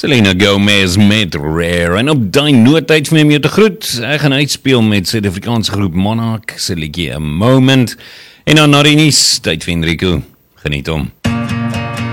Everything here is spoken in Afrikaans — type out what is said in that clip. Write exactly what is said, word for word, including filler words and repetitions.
Selena Gomez met Rare. En op die noodtyd vir my om jou te groet. Ek gaan uitspeel met Suid-Afrikaanse groep Monarch, se liedjie A Moment. En dan na die nuus, tyd vir Enrico. Geniet hom.